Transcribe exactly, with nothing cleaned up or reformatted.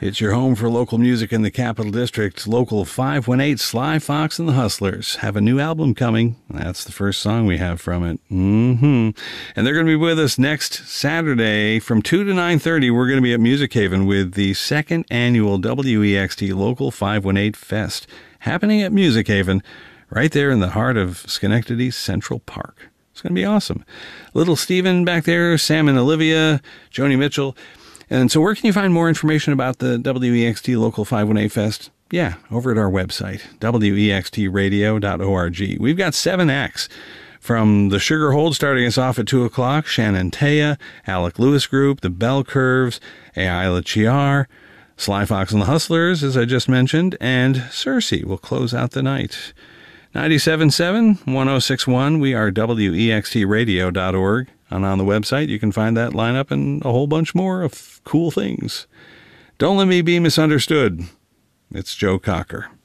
It's your home for local music in the Capital District. Local five one eight, Sly Fox and the Hustlers have a new album coming. That's the first song we have from it. Mm-hmm. And they're going to be with us next Saturday from two to nine thirty. We're going to be at Music Haven with the second annual W E X T Local five one eight Fest, happening at Music Haven, right there in the heart of Schenectady's Central Park. It's going to be awesome. Little Steven back there, Sam and Olivia, Joni Mitchell. And so where can you find more information about the W E X T Local five one eight Fest? Yeah, over at our website, W E X T radio dot org. We've got seven acts from the Sugar Hold starting us off at two o'clock, Shannon Taya, Alec Lewis Group, the Bell Curves, A I La Chiar, Sly Fox and the Hustlers, as I just mentioned, and Cersei will close out the night. ninety-seven point seven, one oh six point one, we are W E X T radio dot org. And on the website, you can find that lineup and a whole bunch more of cool things. Don't let me be misunderstood. It's Joe Cocker.